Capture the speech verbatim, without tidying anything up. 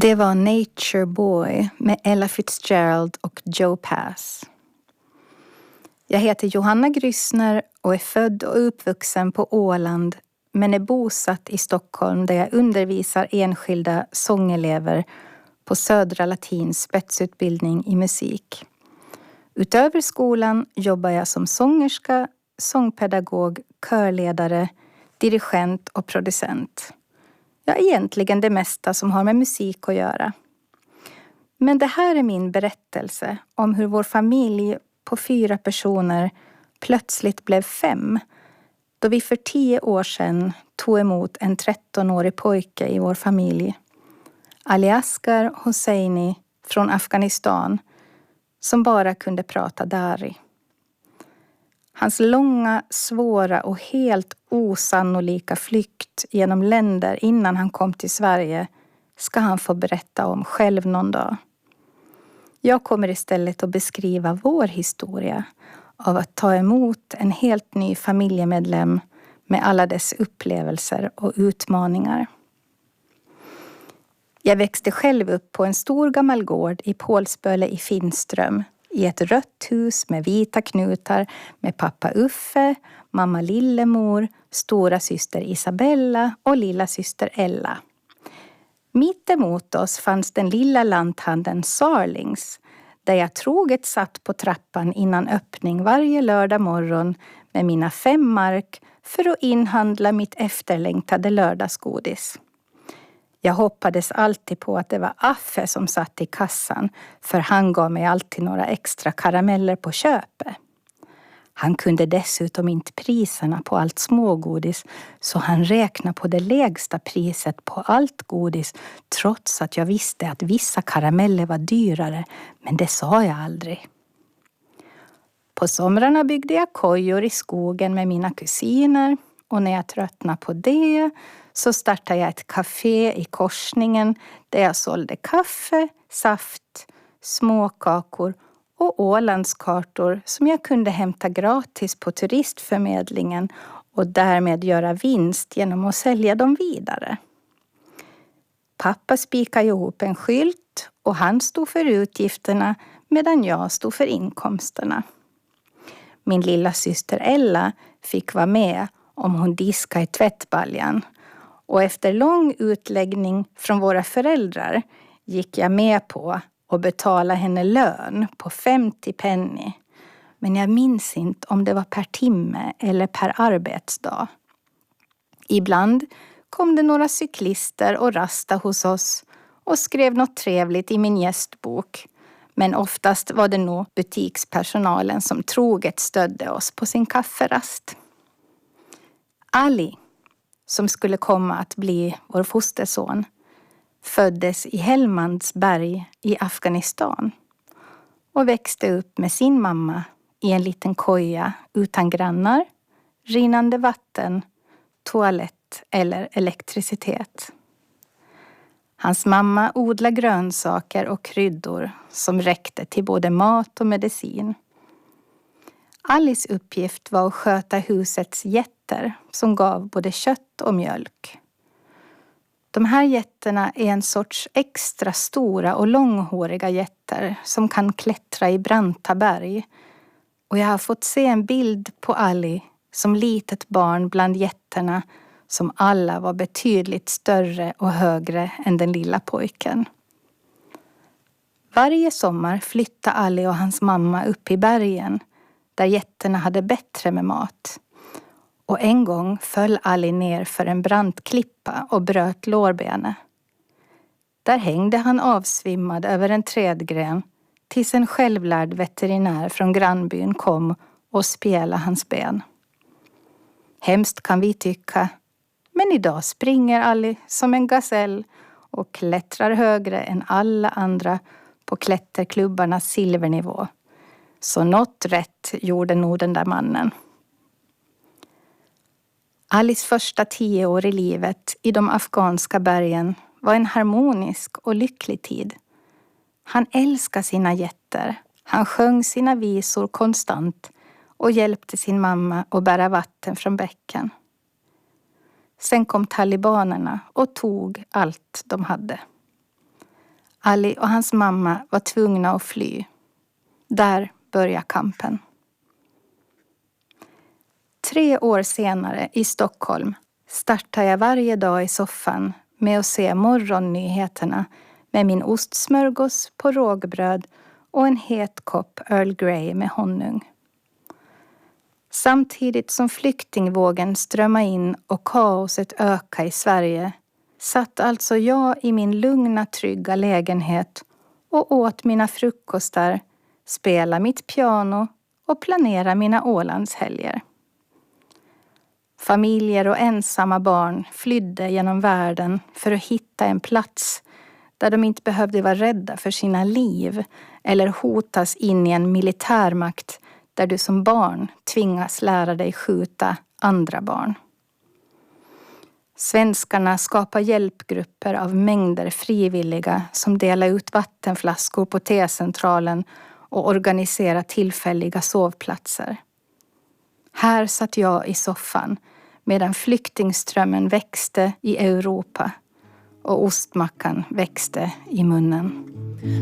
Det var Nature Boy med Ella Fitzgerald och Joe Pass. Jag heter Johanna Grissner och är född och uppvuxen på Åland men är bosatt i Stockholm där jag undervisar enskilda sångelever på Södra Latins spetsutbildning i musik. Utöver skolan jobbar jag som sångerska, sångpedagog, körledare, dirigent och producent. Ja, egentligen det mesta som har med musik att göra. Men det här är min berättelse om hur vår familj på fyra personer plötsligt blev fem. Då vi för tio år sedan tog emot en trettonårig pojke i vår familj. Ali Asghar Hosseini från Afghanistan som bara kunde prata dari. Hans långa, svåra och helt osannolika flykt genom länder innan han kom till Sverige ska han få berätta om själv någon dag. Jag kommer istället att beskriva vår historia av att ta emot en helt ny familjemedlem med alla dess upplevelser och utmaningar. Jag växte själv upp på en stor gammal gård i Pålsböle i Finström. I ett rött hus med vita knutar med pappa Uffe, mamma Lillemor, stora syster Isabella och lilla syster Ella. Mitt emot oss fanns den lilla lanthandeln Sarlings där jag troget satt på trappan innan öppning varje lördag morgon med mina fem mark för att inhandla mitt efterlängtade lördagsgodis. Jag hoppades alltid på att det var Affe som satt i kassan för han gav mig alltid några extra karameller på köpet. Han kunde dessutom inte priserna på allt smågodis så han räknade på det lägsta priset på allt godis trots att jag visste att vissa karameller var dyrare men det sa jag aldrig. På somrarna byggde jag kojor i skogen med mina kusiner och när jag tröttnade på det så startade jag ett café i korsningen där jag sålde kaffe, saft, småkakor och Ålandskartor som jag kunde hämta gratis på turistförmedlingen och därmed göra vinst genom att sälja dem vidare. Pappa spikade ihop en skylt och han stod för utgifterna medan jag stod för inkomsterna. Min lilla syster Ella fick vara med om hon diskade i tvättbaljan. Och efter lång utläggning från våra föräldrar gick jag med på att betala henne lön på femtio penny. Men jag minns inte om det var per timme eller per arbetsdag. Ibland kom det några cyklister och rasta hos oss och skrev något trevligt i min gästbok. Men oftast var det nog butikspersonalen som troget stödde oss på sin kafferast. Ali, som skulle komma att bli vår fosterson, föddes i Helmansberg i Afghanistan och växte upp med sin mamma i en liten koja utan grannar, rinnande vatten, toalett eller elektricitet. Hans mamma odlade grönsaker och kryddor som räckte till både mat och medicin. Alice uppgift var att sköta husets getter som gav både kött och mjölk. De här getterna är en sorts extra stora och långhåriga getter som kan klättra i branta berg. Och jag har fått se en bild på Ali som litet barn bland getterna som alla var betydligt större och högre än den lilla pojken. Varje sommar flyttade Ali och hans mamma upp i bergen där getterna hade bättre med mat. Och en gång föll Ali ner för en brant klippa och bröt lårbenet. Där hängde han avsvimmad över en trädgren tills en självlärd veterinär från grannbyn kom och spelade hans ben. Hemskt kan vi tycka, men idag springer Ali som en gasell och klättrar högre än alla andra på klätterklubbarnas silvernivå. Så något rätt gjorde nog den där mannen. Alice första tio år i livet i de afghanska bergen var en harmonisk och lycklig tid. Han älskade sina getter, han sjöng sina visor konstant och hjälpte sin mamma att bära vatten från bäcken. Sen kom talibanerna och tog allt de hade. Ali och hans mamma var tvungna att fly. Där började kampen. Tre år senare i Stockholm startar jag varje dag i soffan med att se morgonnyheterna med min ostsmörgås på rågbröd och en het kopp Earl Grey med honung. Samtidigt som flyktingvågen strömmade in och kaoset ökade i Sverige satt alltså jag i min lugna, trygga lägenhet och åt mina frukostar, spelade mitt piano och planerade mina Ålandshelger. Familjer och ensamma barn flydde genom världen för att hitta en plats där de inte behövde vara rädda för sina liv eller hotas in i en militärmakt där du som barn tvingas lära dig skjuta andra barn. Svenskarna skapar hjälpgrupper av mängder frivilliga som delar ut vattenflaskor på T-centralen och organiserar tillfälliga sovplatser. Här satt jag i soffan medan flyktingströmmen växte i Europa och ostmackan växte i munnen.